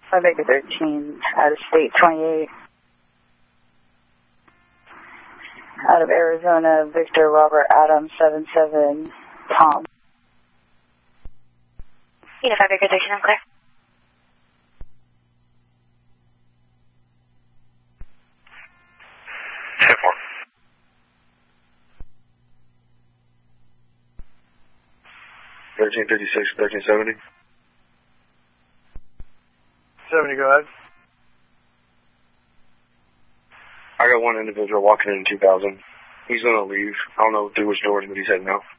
5 Baker 13, out of state 28. Out of Arizona, Victor Robert Adam 77, Tom. 5 Baker 13, I'm clear. Four. 1356, 1370. 70, go ahead. I got one individual walking in 2000. He's going to leave. I don't know through which door, but he's heading out.